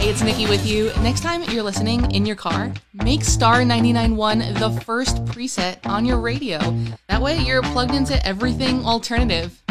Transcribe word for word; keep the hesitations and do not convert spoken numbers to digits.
Hey, it's Nikki with you. Next time you're listening in your car, make Star ninety-nine point one the first preset on your radio. That way you're plugged into everything alternative.